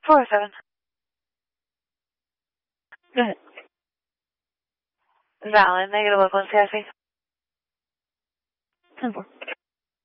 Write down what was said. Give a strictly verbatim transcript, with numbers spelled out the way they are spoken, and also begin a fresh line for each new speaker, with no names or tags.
four oh seven.
Go ahead.
Valid, negative Oakland, C I C.
ten four.